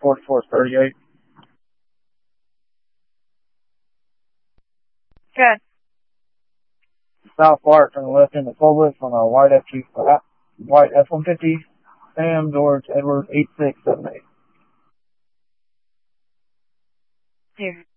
4438. Good. South Park, turn left into Publix on a white F-150, Sam George Edward 8678. Here.